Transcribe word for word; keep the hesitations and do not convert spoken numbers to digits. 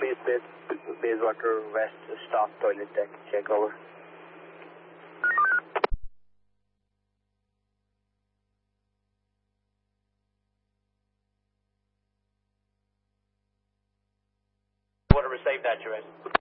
Base, base, Bayswater West, staff toilet deck, check over. Water, receive that, U S